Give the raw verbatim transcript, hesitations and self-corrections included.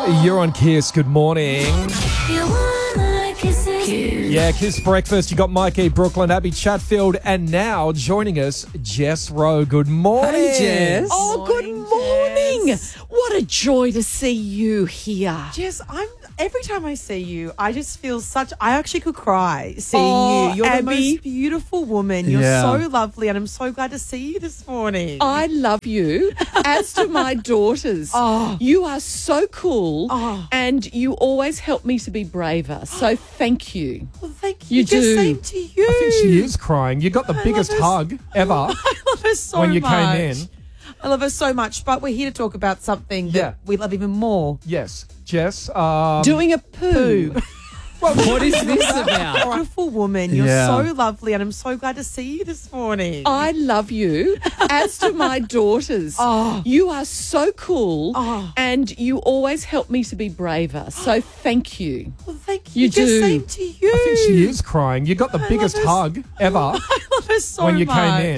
You're on Kiss. Good morning. You wanna kiss it? Kiss. Yeah, Kiss Breakfast. You got Mikey, Brooklyn, Abby Chatfield, and now joining us, Jess Rowe. Good morning. Hey, Jess. Oh, good morning. Jess. What a joy to see you here. Jess, I'm every time I see you, I just feel such. I actually could cry seeing Oh, you. You're Abby. the most beautiful woman. You're Yeah. so lovely, and I'm so glad to see you this morning. I love you, as do my daughters. Oh. You are so cool, Oh. and you always help me to be braver. So thank you. Well, thank you. You Jess, do. Same to you. I think she is crying. You got the I biggest love her- hug ever I love her so when you much. came in. I love her so much, but we're here to talk about something that Yeah. we love even more. Yes, Jess. Um, Doing a poo. what is this about? Beautiful woman. You're Yeah. so lovely, and I'm so glad to see you this morning. I love you, as do my daughters. Oh. You are so cool, Oh. and you always help me to be braver. So thank you. Well, thank you. You Jess, do. Same to you. I think she is crying. You got the I biggest love her- hug ever I love her so when you much. came in.